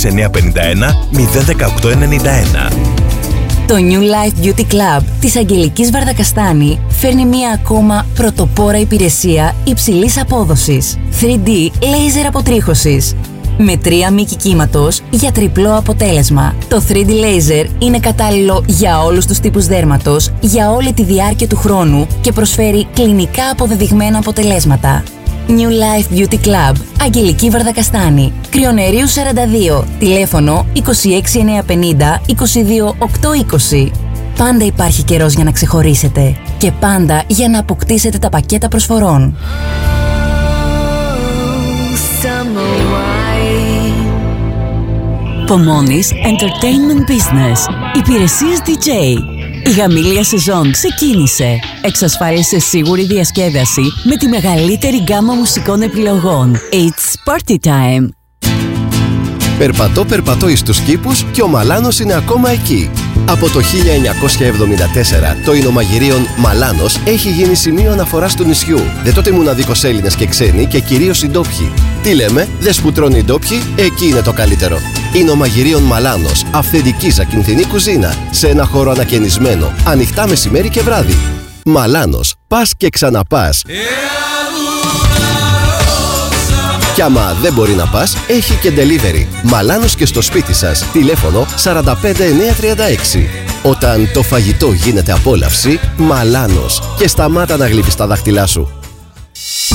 951 01891. Το New Life Beauty Club της Αγγελικής Βαρδακαστάνη φέρνει μία ακόμα πρωτοπόρα υπηρεσία υψηλής απόδοσης 3D laser αποτρίχωσης. Με 3 μήκη κύματος για τριπλό αποτέλεσμα. Το 3D laser είναι κατάλληλο για όλους τους τύπους δέρματος, για όλη τη διάρκεια του χρόνου και προσφέρει κλινικά αποδεδειγμένα αποτελέσματα. New Life Beauty Club, Αγγελική Βαρδακαστάνη, Κρυονερίου 42, τηλέφωνο 26950 22820. Πάντα υπάρχει καιρός για να ξεχωρίσετε και πάντα για να αποκτήσετε τα πακέτα προσφορών. Pomoni's Entertainment Business. Υπηρεσίες DJ. Η γαμήλια σεζόν ξεκίνησε. Εξασφάλισε σίγουρη διασκέδαση με τη μεγαλύτερη γκάμα μουσικών επιλογών. It's party time. Περπατώ εις τους κήπους και ο Μαλάνος είναι ακόμα εκεί. Από το 1974 το εινομαγειρίον Μαλάνος έχει γίνει σημείο αναφοράς του νησιού. Δεν τότε μοναδικός Έλληνες και ξένοι και κυρίως οι ντόπιοι. Τι λέμε, δες που τρώνε οι ντόπιοι, εκεί είναι το καλύτερο. Εινομαγειρίον Μαλάνος, αυθεντική ζακυνθινή κουζίνα, σε ένα χώρο ανακαινισμένο, ανοιχτά μεσημέρι και βράδυ. Μαλάνος, πας και ξαναπάς. Κι άμα δεν μπορεί να πας, έχει και delivery. Μαλάνος και στο σπίτι σας. Τηλέφωνο 45936. Όταν το φαγητό γίνεται απόλαυση, Μαλάνος. Και σταμάτα να γλύφεις τα δάχτυλά σου.